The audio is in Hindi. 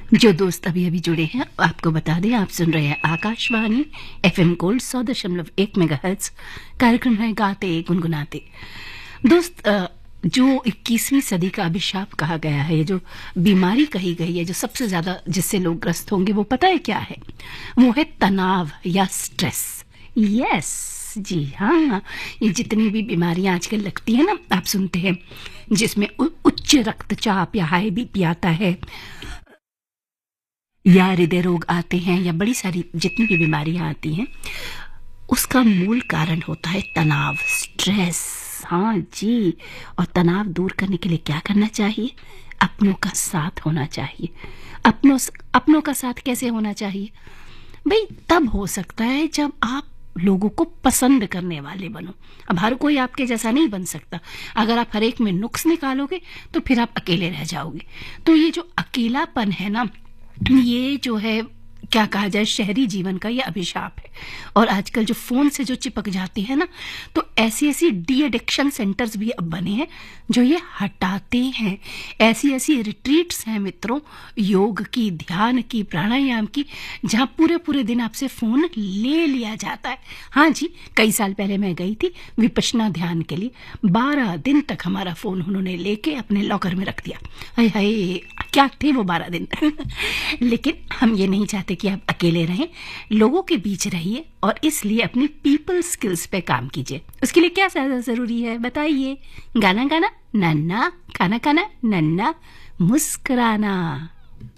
जो दोस्त अभी अभी जुड़े हैं आपको बता दें, आप सुन रहे हैं आकाशवाणी एफएम गोल्ड 100.1 मेगाहर्ट्ज। कार्यक्रम है गाते गुनगुनाते। दोस्त, जो 21वीं सदी का अभिशाप कहा गया है, ये जो बीमारी कही गई है, जो सबसे ज्यादा जिससे लोग ग्रस्त होंगे, वो पता है क्या है? वो है तनाव या स्ट्रेस। यस जी हाँ, ये जितनी भी बीमारियां आजकल लगती है ना, आप सुनते हैं जिसमें उच्च रक्तचाप या हाई बीपी आता है, या हृदय रोग आते हैं, या बड़ी सारी जितनी भी बीमारियां आती हैं, उसका मूल कारण होता है तनाव, स्ट्रेस। हाँ जी, और तनाव दूर करने के लिए क्या करना चाहिए? अपनों का साथ होना चाहिए। अपनों का साथ कैसे होना चाहिए भाई? तब हो सकता है जब आप लोगों को पसंद करने वाले बनो। अब हर कोई आपके जैसा नहीं बन सकता। अगर आप हर एक में नुक्स निकालोगे तो फिर आप अकेले रह जाओगे। तो ये जो अकेलापन है ना, ये जो है, क्या कहा जाए, शहरी जीवन का ये अभिशाप है। और आजकल जो फोन से जो चिपक जाती है ना, तो ऐसी ऐसी डी एडिक्शन सेंटर्स भी अब बने हैं जो ये हटाते हैं। ऐसी ऐसी रिट्रीट्स हैं मित्रों, योग की, ध्यान की, प्राणायाम की, जहां पूरे पूरे दिन आपसे फोन ले लिया जाता है। हाँ जी, कई साल पहले मैं गई थी विपश्यना ध्यान के लिए। 12 दिन तक हमारा फोन उन्होंने लेके अपने लॉकर में रख दिया। हाय हाय, क्या थे वो 12 दिन। लेकिन हम ये नहीं चाहते कि आप अकेले रहें, लोगों के बीच रहिए, और इसलिए अपनी पीपल स्किल्स पे काम कीजिए। उसके लिए क्या ज्यादा जरूरी है बताइए? गाना गाना नन्ना, खाना खाना नन्ना, मुस्कुराना।